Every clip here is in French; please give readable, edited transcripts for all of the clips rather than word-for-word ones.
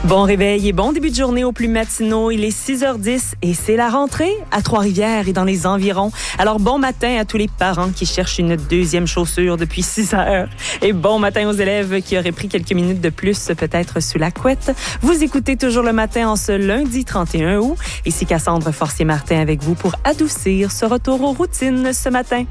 Bon réveil et bon début de journée aux plus matinaux. Il est 6h10 et c'est la rentrée à Trois-Rivières et dans les environs. Alors bon matin à tous les parents qui cherchent une deuxième chaussure depuis 6 heures. Et bon matin aux élèves qui auraient pris quelques minutes de plus peut-être sous la couette. Vous écoutez toujours le matin en ce lundi 31 août. Ici Cassandre Forcier-Martin avec vous pour adoucir ce retour aux routines ce matin.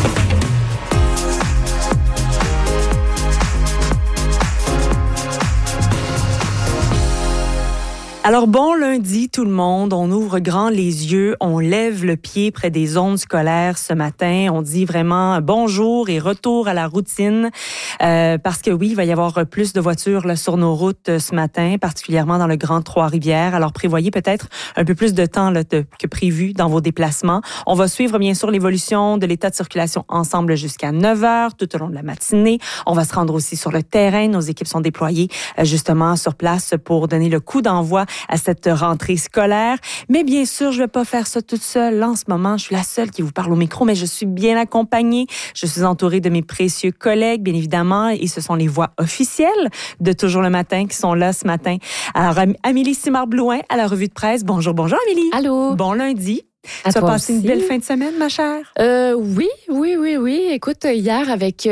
Alors, bon lundi tout le monde, on ouvre grand les yeux, on lève le pied près des zones scolaires ce matin, on dit vraiment bonjour et retour à la routine parce que oui, il va y avoir plus de voitures là, sur nos routes ce matin, particulièrement dans le Grand Trois-Rivières. Alors, prévoyez peut-être un peu plus de temps là, que prévu dans vos déplacements. On va suivre bien sûr l'évolution de l'état de circulation ensemble jusqu'à 9h tout au long de la matinée. On va se rendre aussi sur le terrain, nos équipes sont déployées justement sur place pour donner le coup d'envoi à cette rentrée scolaire. Mais bien sûr, je ne vais pas faire ça toute seule. En ce moment, je suis la seule qui vous parle au micro, mais je suis bien accompagnée. Je suis entourée de mes précieux collègues, bien évidemment, et ce sont les voix officielles de Toujours le matin qui sont là ce matin. Alors, Amélie Simard-Blouin à la revue de presse. Bonjour, bonjour Amélie. Allô. Bon lundi. Tu as passé une belle fin de semaine, ma chère? Oui. Écoute, hier, avec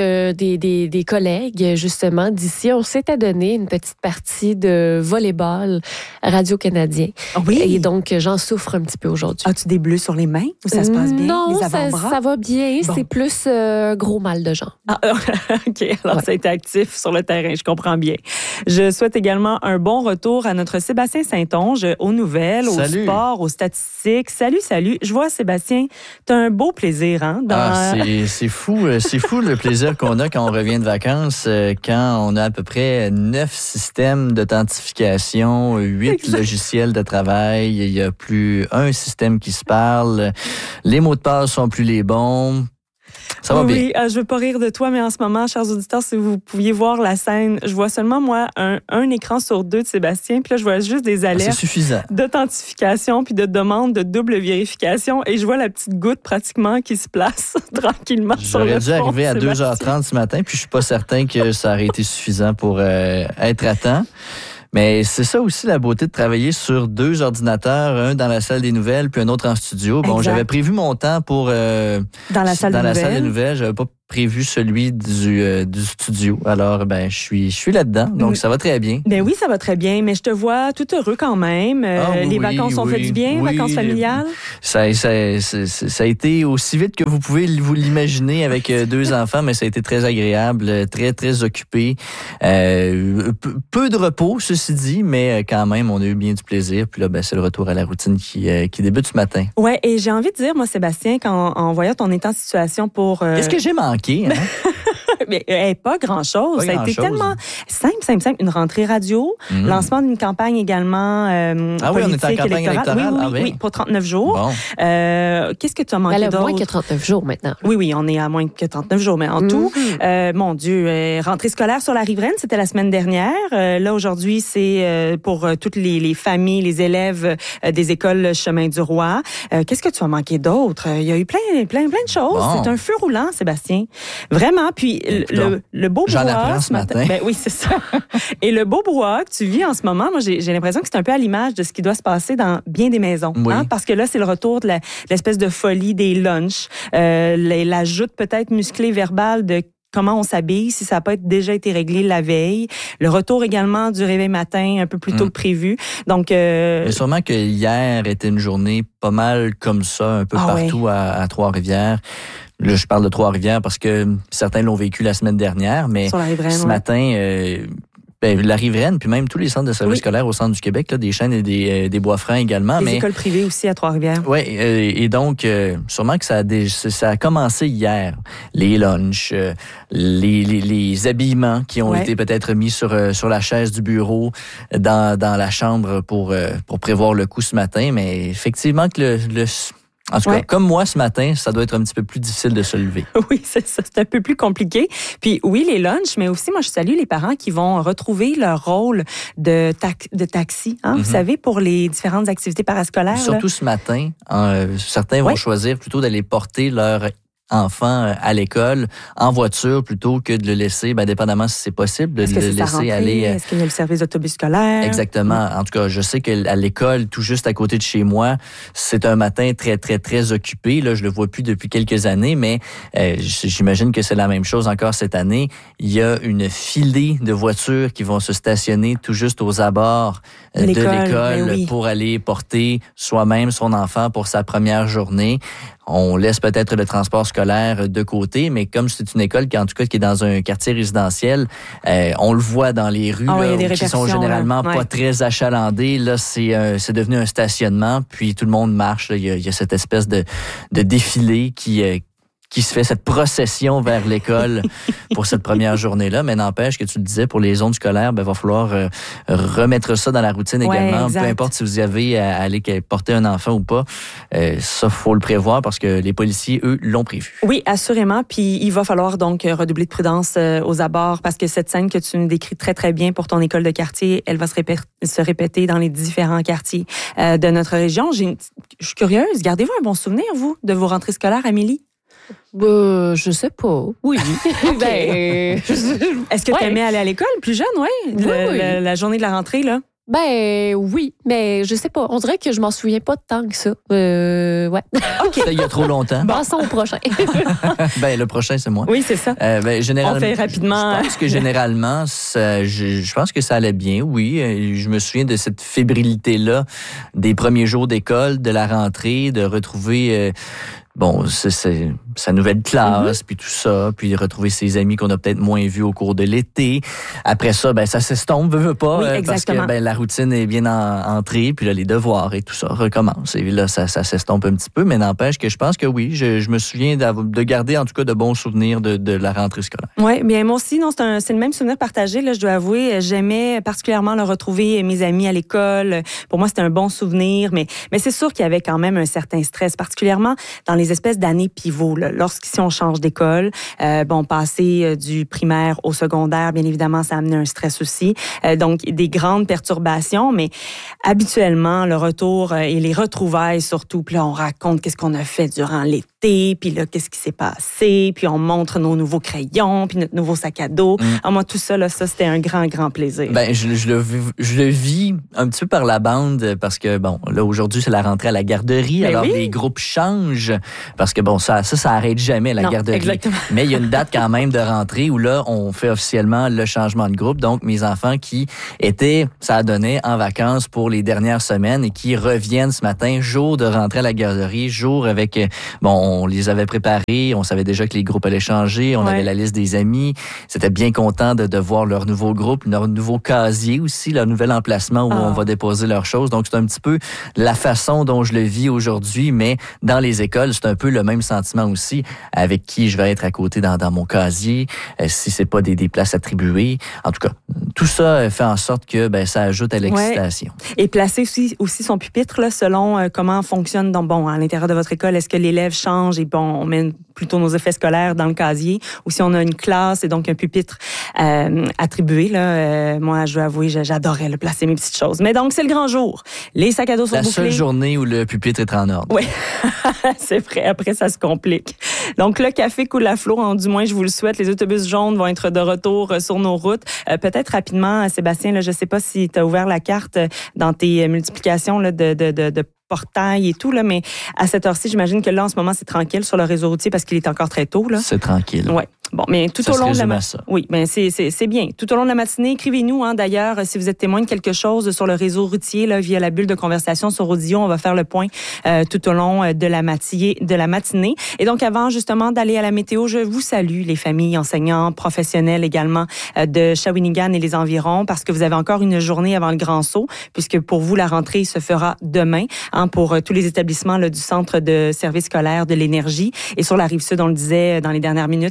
des collègues, justement, d'ici, on s'était donné une petite partie de volleyball Radio-Canadien. Oui. Et donc, j'en souffre un petit peu aujourd'hui. As-tu des bleus sur les mains ou ça se passe bien? Non, les avant-bras? ça va bien. Bon. C'est plus gros mal de jambes. Ah, OK. Alors, ouais. Ça a été actif sur le terrain, je comprends bien. Je souhaite également un bon retour à notre Sébastien Saint-Onge aux nouvelles, au sport, aux statistiques. Salut. Je vois, Sébastien, tu as un beau plaisir, hein? C'est fou le plaisir qu'on a quand on revient de vacances, quand on a à peu près 9 systèmes d'authentification, 8 logiciels de travail, il y a plus un système qui se parle, les mots de passe sont plus les bons. Ça va bien. Oui, je veux pas rire de toi, mais en ce moment, chers auditeurs, si vous pouviez voir la scène, je vois seulement, moi, un écran sur deux de Sébastien, puis là, je vois juste des alertes d'authentification puis de demande de double vérification, et je vois la petite goutte pratiquement qui se place tranquillement sur le front. J'aurais dû arriver à 2h30 ce matin, puis je suis pas certain que ça aurait été suffisant pour être à temps. Mais c'est ça aussi la beauté de travailler sur 2 ordinateurs, un dans la salle des nouvelles puis un autre en studio. Bon, j'avais prévu mon temps pour dans la salle des nouvelles, j'avais pas prévu celui du studio. Alors, je suis là-dedans, donc ça va très bien. Ben oui, ça va très bien, mais je te vois tout heureux quand même. Les vacances ont fait du bien, vacances familiales? Ça a été aussi vite que vous pouvez vous l'imaginer avec 2 enfants, mais ça a été très agréable, très, très occupé. Peu de repos, ceci dit, mais quand même, on a eu bien du plaisir. Puis là, c'est le retour à la routine qui débute ce matin. Ouais, et j'ai envie de dire, moi, Sébastien, en voyant ton état de situation pour... Qu'est-ce que j'ai manqué? Hein? Mais pas grand-chose. Ça a été tellement simple. Une rentrée radio, lancement d'une campagne également oui, on est en campagne électorale. Oui, pour 39 jours. Bon. Qu'est-ce que tu as manqué d'autre? Moins que 39 jours maintenant. Oui, on est à moins que 39 jours. Mais en tout, mon Dieu, rentrée scolaire sur la Riveraine, c'était la semaine dernière. Là, aujourd'hui, c'est pour toutes les familles, les élèves des écoles Chemin du Roi. Qu'est-ce que tu as manqué d'autre? Il y a eu plein de choses. Bon. C'est un feu roulant, Sébastien. Vraiment. Puis le beau brouhaha. J'en apprends ce matin. Ben oui, c'est ça. Et le beau brouhaha que tu vis en ce moment, moi, j'ai l'impression que c'est un peu à l'image de ce qui doit se passer dans bien des maisons. Oui. Hein? Parce que là, c'est le retour de l'espèce de folie des lunchs, la joute peut-être musclée verbale de comment on s'habille, si ça n'a pas déjà été réglé la veille. Le retour également du réveil matin un peu plus tôt que prévu. Donc, mais sûrement que hier était une journée pas mal comme ça, un peu partout à Trois-Rivières. Là, je parle de Trois-Rivières parce que certains l'ont vécu la semaine dernière, mais ce matin, la Riveraine, puis même tous les centres de services scolaires au centre du Québec, là, des Chênes et des Bois-Francs également. Des écoles privées aussi à Trois-Rivières. Oui, et donc, sûrement que ça a commencé hier. Les lunchs, les habillements qui ont été peut-être mis sur la chaise du bureau, dans la chambre pour prévoir le coup ce matin. Mais effectivement que en tout cas, comme moi ce matin, ça doit être un petit peu plus difficile de se lever. Oui, c'est ça. C'est un peu plus compliqué. Puis oui, les lunchs, mais aussi, moi, je salue les parents qui vont retrouver leur rôle de taxi, hein, vous savez, pour les différentes activités parascolaires. Surtout ce matin, certains vont choisir plutôt d'aller porter leur enfant à l'école en voiture plutôt que de le laisser, dépendamment si c'est possible, de le laisser aller. Est-ce qu'il y a le service d'autobus scolaire? Exactement. En tout cas, je sais qu'à l'école, tout juste à côté de chez moi, c'est un matin très, très, très occupé. Là, je le vois plus depuis quelques années, mais j'imagine que c'est la même chose encore cette année. Il y a une filée de voitures qui vont se stationner tout juste aux abords de l'école pour aller porter soi-même son enfant pour sa première journée. On laisse peut-être le transport scolaire de côté, mais comme c'est une école qui est dans un quartier résidentiel, on le voit dans les rues qui sont généralement pas très achalandées. Là, c'est devenu un stationnement, puis tout le monde marche. Là. Il y a cette espèce de défilé qui se fait, cette procession vers l'école pour cette première journée-là. Mais n'empêche que tu le disais, pour les zones scolaires, va falloir remettre ça dans la routine également. Peu importe si vous avez à aller porter un enfant ou pas, ça, faut le prévoir parce que les policiers, eux, l'ont prévu. Oui, assurément. Puis il va falloir donc redoubler de prudence aux abords parce que cette scène que tu nous décris très, très bien pour ton école de quartier, elle va se répéter dans les différents quartiers de notre région. Je suis curieuse. Gardez-vous un bon souvenir, vous, de vos rentrées scolaires, Amélie? Je sais pas. Oui. Est-ce que tu aimais aller à l'école plus jeune, oui? La journée de la rentrée, là? Oui, mais je sais pas. On dirait que je m'en souviens pas tant que ça. Ouais. OK. Il y a trop longtemps. Passons au prochain. Le prochain, c'est moi. Oui, c'est ça. Généralement, on fait rapidement. Je pense que généralement, je pense que ça allait bien, oui. Je me souviens de cette fébrilité-là des premiers jours d'école, de la rentrée, de retrouver... c'est sa nouvelle classe, puis tout ça, puis retrouver ses amis qu'on a peut-être moins vus au cours de l'été. Après ça, ça s'estompe, veut pas, parce que la routine est bien entrée, puis là, les devoirs et tout ça recommencent. Et là, ça s'estompe un petit peu, mais n'empêche que je pense que oui, je me souviens de garder en tout cas de bons souvenirs de la rentrée scolaire. Oui, bien moi aussi, non, c'est le même souvenir partagé, là, je dois avouer. J'aimais particulièrement retrouver mes amis à l'école. Pour moi, c'était un bon souvenir, mais c'est sûr qu'il y avait quand même un certain stress, particulièrement dans les espèces d'années pivots. Si on change d'école, passer du primaire au secondaire, bien évidemment, ça a amené un stress aussi. Donc, des grandes perturbations, mais habituellement, le retour et les retrouvailles surtout, puis là, on raconte qu'est-ce qu'on a fait durant l'été, puis là, qu'est-ce qui s'est passé, puis on montre nos nouveaux crayons, puis notre nouveau sac à dos. Moi, tout ça, ça, c'était un grand, grand plaisir. Je le vis un petit peu par la bande parce que, là, aujourd'hui, c'est la rentrée à la garderie, alors les groupes changent parce que, ça arrête jamais, la garderie. Exactement. Mais il y a une date quand même de rentrée où là, on fait officiellement le changement de groupe. Donc, mes enfants qui étaient, ça a donné, en vacances pour les dernières semaines et qui reviennent ce matin, jour de rentrée à la garderie, jour avec, on les avait préparés, on savait déjà que les groupes allaient changer, on avait la liste des amis. C'était bien content de voir leur nouveau groupe, leur nouveau casier aussi, leur nouvel emplacement où on va déposer leurs choses. Donc, c'est un petit peu la façon dont je le vis aujourd'hui, mais dans les écoles, c'est un peu le même sentiment aussi, avec qui je vais être à côté dans mon casier, si c'est pas des places attribuées. En tout cas, tout ça fait en sorte que ça ajoute à l'excitation. Et placer aussi son pupitre là, selon comment fonctionne à l'intérieur de votre école. Est-ce que l'élève change et on met plutôt nos effets scolaires dans le casier, ou si on a une classe et donc un pupitre attribué. Là, moi, je dois avouer, j'adorais placer mes petites choses. Mais donc, c'est le grand jour. Les sacs à dos sont bouclés. La seule journée où le pupitre est en ordre. Oui, c'est vrai. Après, ça se complique. Donc, le café coule à flot, du moins, je vous le souhaite. Les autobus jaunes vont être de retour sur nos routes. Peut-être rapidement, Sébastien, là, je ne sais pas si tu as ouvert la carte dans tes multiplications là, de portail et tout, là, mais à cette heure-ci, j'imagine que là, en ce moment, c'est tranquille sur le réseau routier parce qu'il est encore très tôt. Là. C'est tranquille. Oui. Bon, mais tout au long de la matinée. Oui, mais c'est bien. Tout au long de la matinée, écrivez-nous, d'ailleurs, si vous êtes témoin de quelque chose sur le réseau routier, là, via la bulle de conversation sur Audio, on va faire le point tout au long de la matinée. Et donc, avant, justement, d'aller à la météo, je vous salue, les familles, enseignants, professionnels également de Shawinigan et les environs, parce que vous avez encore une journée avant le grand saut, puisque pour vous, la rentrée se fera demain, pour tous les établissements là, du Centre de services scolaires de l'énergie. Et sur la Rive-Sud, on le disait dans les dernières minutes, vous êtes déjà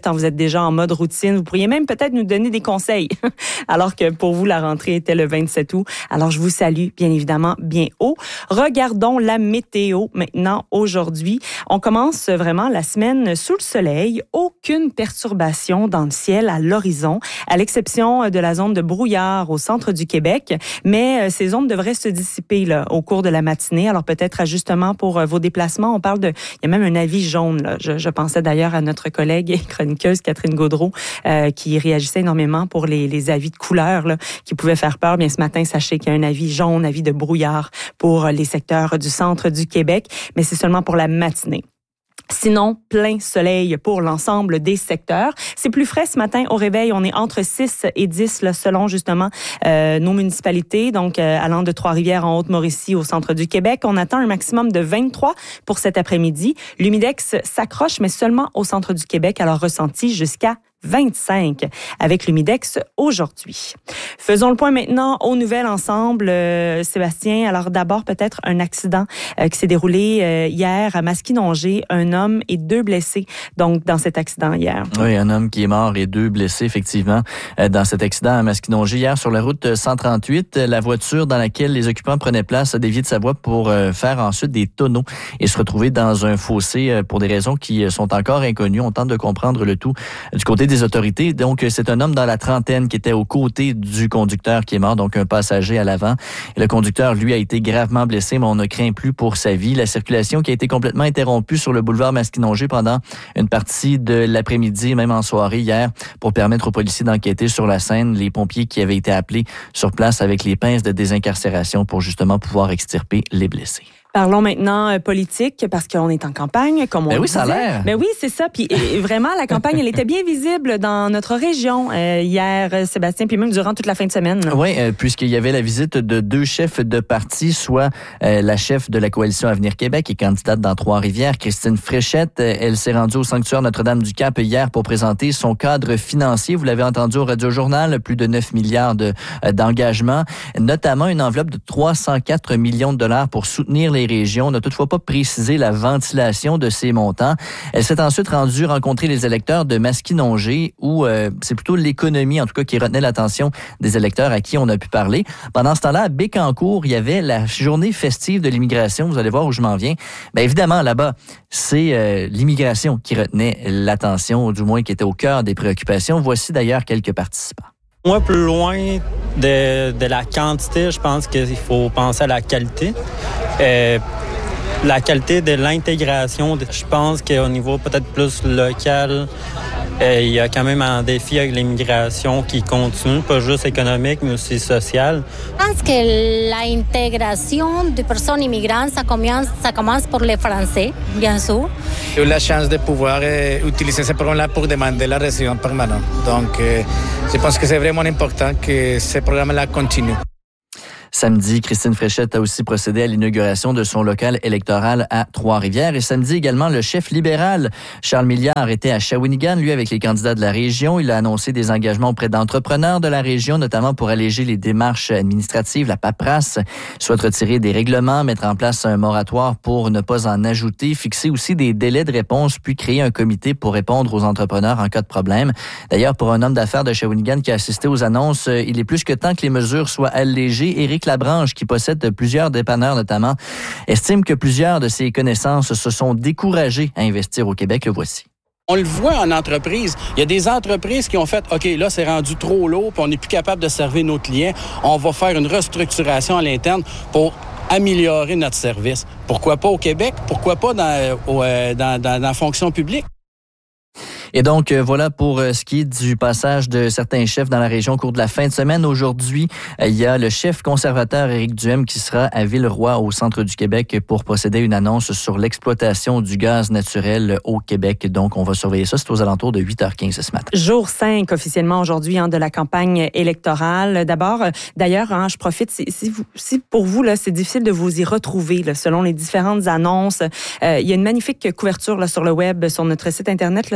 déjà en mode routine. Vous pourriez même peut-être nous donner des conseils, alors que pour vous, la rentrée était le 27 août. Alors, je vous salue, bien évidemment, bien haut. Regardons la météo maintenant, aujourd'hui. On commence vraiment la semaine sous le soleil. Aucune perturbation dans le ciel à l'horizon, à l'exception de la zone de brouillard au centre du Québec. Mais ces zones devraient se dissiper là, au cours de la matinée. Alors, peut-être ajustement pour vos déplacements. On parle de... Il y a même un avis jaune. Là. Je pensais d'ailleurs à notre collègue et chroniqueuse Catherine Gaudreault qui réagissait énormément pour les avis de couleur là, qui pouvaient faire peur. Bien, ce matin, sachez qu'il y a un avis jaune, avis de brouillard pour les secteurs du centre du Québec, mais c'est seulement pour la matinée. Sinon, plein soleil pour l'ensemble des secteurs. C'est plus frais ce matin au réveil. On est entre 6 et 10 là, selon justement nos municipalités. Donc, allant de Trois-Rivières en Haute-Mauricie au centre du Québec, on attend un maximum de 23 pour cet après-midi. L'humidex s'accroche, mais seulement au centre du Québec. Alors, ressenti jusqu'à 25 avec l'humidex aujourd'hui. Faisons le point maintenant aux nouvelles ensemble, Sébastien. Alors d'abord, peut-être un accident qui s'est déroulé hier à Maskinongé. Un homme et 2 blessés, donc, dans cet accident hier. Oui, un homme qui est mort et 2 blessés, effectivement, dans cet accident à Maskinongé. Hier, sur la route 138, la voiture dans laquelle les occupants prenaient place a dévié de sa voie pour faire ensuite des tonneaux et se retrouver dans un fossé pour des raisons qui sont encore inconnues. On tente de comprendre le tout du côté des autorités. Donc, c'est un homme dans la trentaine qui était aux côtés du conducteur qui est mort, donc un passager à l'avant. Et le conducteur, lui, a été gravement blessé, mais on ne craint plus pour sa vie. La circulation qui a été complètement interrompue sur le boulevard Maskinongé pendant une partie de l'après-midi, même en soirée hier, pour permettre aux policiers d'enquêter sur la scène. Les pompiers qui avaient été appelés sur place avec les pinces de désincarcération pour justement pouvoir extirper les blessés. Parlons maintenant politique, parce qu'on est en campagne, comme on oui, disait. ça a l'air. Ben oui, c'est ça. Puis vraiment, la campagne, elle était bien visible dans notre région hier, Sébastien, puis même durant toute la fin de semaine. Oui, puisqu'il y avait la visite de 2 chefs de parti, soit la chef de la coalition Avenir Québec et candidate dans Trois-Rivières, Christine Fréchette. Elle s'est rendue au sanctuaire Notre-Dame-du-Cap hier pour présenter son cadre financier. Vous l'avez entendu au Radio-Journal, plus de 9 milliards d'engagements, notamment une enveloppe de 304 millions de dollars pour soutenir les régions. On n'a toutefois pas précisé la ventilation de ces montants. Elle s'est ensuite rendue rencontrer les électeurs de Maskinongé, où c'est plutôt l'économie, en tout cas, qui retenait l'attention des électeurs à qui on a pu parler. Pendant ce temps-là, à Bécancour, il y avait la journée festive de l'immigration. Vous allez voir où je m'en viens. Bien évidemment, là-bas, c'est l'immigration qui retenait l'attention, ou du moins qui était au cœur des préoccupations. Voici d'ailleurs quelques participants. Moi, plus loin de la quantité, je pense qu'il faut penser à la qualité. La qualité de l'intégration, je pense qu'au niveau peut-être plus local, il y a quand même un défi avec l'immigration qui continue, pas juste économique, mais aussi social. Je pense que l'intégration des personnes immigrantes, ça commence pour les Français, bien sûr. J'ai eu la chance de pouvoir utiliser ce programme-là pour demander la résidence permanente. Donc, je pense que c'est vraiment important que ce programme-là continue. Samedi, Christine Fréchette a aussi procédé à l'inauguration de son local électoral à Trois-Rivières. Et samedi également, le chef libéral, Charles Milliard, était à Shawinigan, lui, avec les candidats de la région. Il a annoncé des engagements auprès d'entrepreneurs de la région, notamment pour alléger les démarches administratives, la paperasse, soit retirer des règlements, mettre en place un moratoire pour ne pas en ajouter, fixer aussi des délais de réponse, puis créer un comité pour répondre aux entrepreneurs en cas de problème. D'ailleurs, pour un homme d'affaires de Shawinigan qui a assisté aux annonces, il est plus que temps que les mesures soient allégées. Éric Labranche, qui possède plusieurs dépanneurs notamment, estime que plusieurs de ses connaissances se sont découragées à investir au Québec. Le voici. On le voit en entreprise. Il y a des entreprises qui ont fait « OK, là, c'est rendu trop lourd, puis on n'est plus capable de servir nos clients. On va faire une restructuration à l'interne pour améliorer notre service. » Pourquoi pas au Québec? Pourquoi pas dans la fonction publique? Et donc, voilà pour ce qui est du passage de certains chefs dans la région au cours de la fin de semaine. Aujourd'hui, il y a le chef conservateur Éric Duhem qui sera à Villeroy, au centre du Québec, pour procéder à une annonce sur l'exploitation du gaz naturel au Québec. Donc, on va surveiller ça. C'est aux alentours de 8h15 ce matin. Jour 5 officiellement aujourd'hui de la campagne électorale. D'abord, d'ailleurs, je profite, si pour vous, là, c'est difficile de vous y retrouver là, selon les différentes annonces. Il y a une magnifique couverture là, sur le web, sur notre site Internet là, de Radio-Canada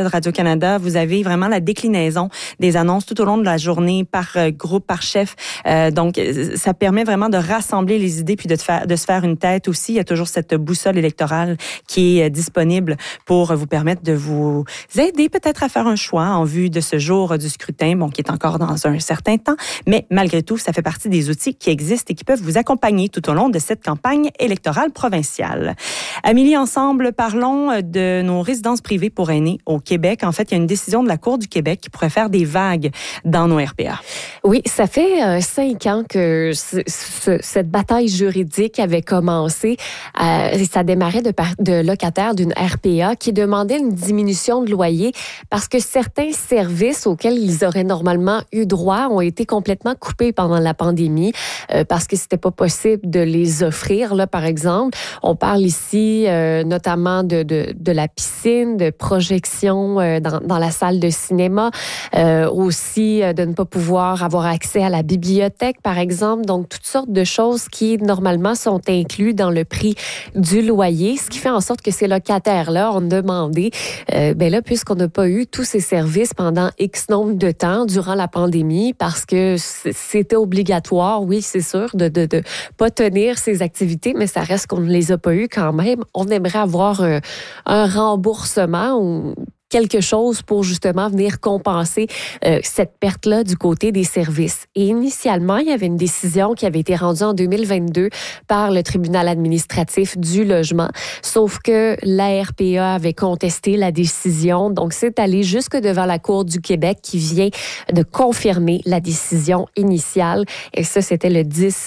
Radio-Canada, vous avez vraiment la déclinaison des annonces tout au long de la journée par groupe, par chef. Donc, ça permet vraiment de rassembler les idées puis de se faire une tête aussi. Il y a toujours cette boussole électorale qui est disponible pour vous permettre de vous aider peut-être à faire un choix en vue de ce jour du scrutin, qui est encore dans un certain temps. Mais malgré tout, ça fait partie des outils qui existent et qui peuvent vous accompagner tout au long de cette campagne électorale provinciale. Amélie, ensemble, parlons de nos résidences privées pour aînés au Québec. En fait, il y a une décision de la Cour du Québec qui pourrait faire des vagues dans nos RPA. Oui, ça fait 5 ans que cette bataille juridique avait commencé. Ça démarrait de locataires d'une RPA qui demandaient une diminution de loyer parce que certains services auxquels ils auraient normalement eu droit ont été complètement coupés pendant la pandémie parce que c'était pas possible de les offrir. Là, par exemple, on parle ici notamment de la piscine, de projection dans la salle de cinéma, aussi de ne pas pouvoir avoir accès à la bibliothèque, par exemple. Donc, toutes sortes de choses qui, normalement, sont incluses dans le prix du loyer, ce qui fait en sorte que ces locataires-là ont demandé, là, puisqu'on n'a pas eu tous ces services pendant X nombre de temps durant la pandémie, parce que c'était obligatoire, oui, c'est sûr, de pas tenir ces activités, mais ça reste qu'on ne les a pas eu quand même. On aimerait avoir un remboursement ou quelque chose pour justement venir compenser cette perte-là du côté des services. Et initialement, il y avait une décision qui avait été rendue en 2022 par le tribunal administratif du logement, sauf que la RPA avait contesté la décision, donc c'est allé jusque devant la Cour du Québec qui vient de confirmer la décision initiale. Et ça, c'était le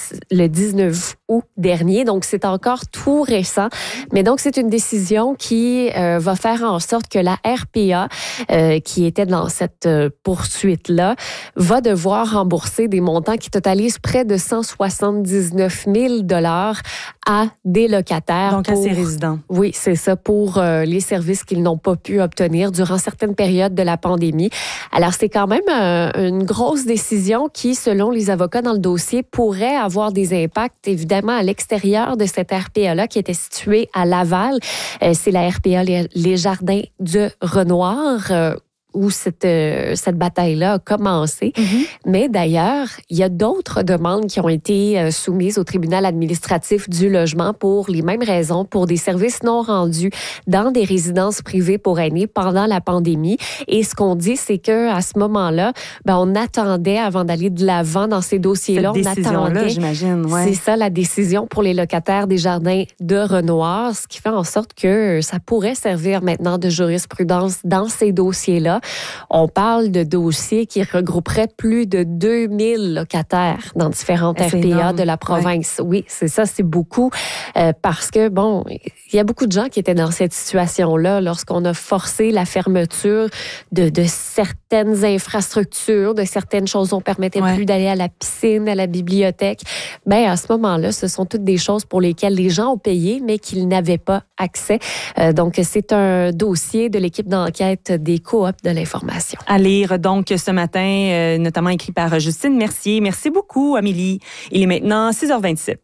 19 août dernier, donc c'est encore tout récent. Mais donc, c'est une décision qui va faire en sorte que la RPA qui était dans cette poursuite-là, va devoir rembourser des montants qui totalisent près de 179 000 $ à des locataires. Donc, à ces résidents. Oui, c'est ça, pour les services qu'ils n'ont pas pu obtenir durant certaines périodes de la pandémie. Alors, c'est quand même une grosse décision qui, selon les avocats dans le dossier, pourrait avoir des impacts, évidemment, à l'extérieur de cette RPA-là qui était située à Laval. C'est la RPA Les Jardins de Renoir, où cette bataille-là a commencé. Mm-hmm. Mais d'ailleurs, il y a d'autres demandes qui ont été soumises au tribunal administratif du logement pour les mêmes raisons, pour des services non rendus dans des résidences privées pour aînés pendant la pandémie. Et ce qu'on dit, c'est qu'à ce moment-là, on attendait, avant d'aller de l'avant dans ces dossiers-là, on attendait, j'imagine, ouais. C'est ça, la décision pour les locataires des Jardins de Renoir, ce qui fait en sorte que ça pourrait servir maintenant de jurisprudence dans ces dossiers-là. On parle de dossiers qui regrouperaient plus de 2000 locataires dans différentes RPA de la province. Ouais. Oui, c'est ça, c'est beaucoup parce que, il y a beaucoup de gens qui étaient dans cette situation-là lorsqu'on a forcé la fermeture de certaines infrastructures, de certaines choses. On permettait plus d'aller à la piscine, à la bibliothèque. À ce moment-là, ce sont toutes des choses pour lesquelles les gens ont payé, mais qu'ils n'avaient pas accès. Donc, c'est un dossier de l'équipe d'enquête des coops de l'information. À lire donc ce matin, notamment écrit par Justine Mercier. Merci beaucoup, Amélie. Il est maintenant 6h27.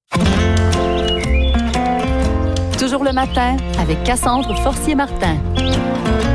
Toujours le matin avec Cassandre Forcier-Martin.